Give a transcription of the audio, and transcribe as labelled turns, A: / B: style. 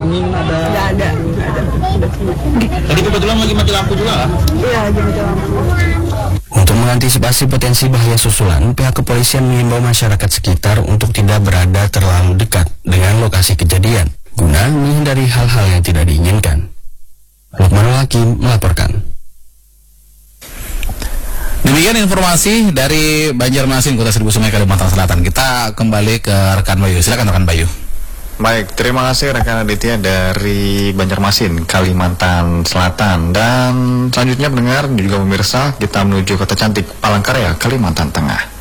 A: angin, ada.
B: Nggak ada.
A: Tadi kebetulan lagi mati lampu juga lah.
B: Iya, lagi mati lampu.
C: Untuk mengantisipasi potensi bahaya susulan, pihak kepolisian mengimbau masyarakat sekitar untuk tidak berada terlalu dekat dengan lokasi kejadian, guna menghindari hal-hal yang tidak diinginkan. Lukmanul Hakim melaporkan.
D: Demikian informasi dari Banjarmasin, Kota Seribu Sungai, Kalimantan Selatan. Kita kembali ke rekan Bayu. Silakan rekan Bayu.
E: Baik, terima kasih rekan Aditya dari Banjarmasin, Kalimantan Selatan. Dan selanjutnya pendengar dan juga pemirsa, kita menuju kota cantik Palangkaraya, Kalimantan Tengah.